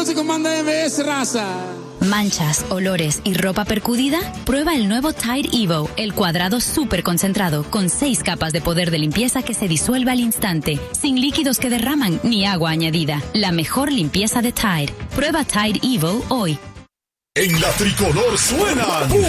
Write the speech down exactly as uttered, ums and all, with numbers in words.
se comanda M S, raza. Manchas, olores y ropa percudida, prueba el nuevo Tide Evo, el cuadrado súper concentrado, con seis capas de poder de limpieza que se disuelve al instante, sin líquidos que derraman ni agua añadida. La mejor limpieza de Tide. Prueba Tide Evo hoy. En la tricolor suenan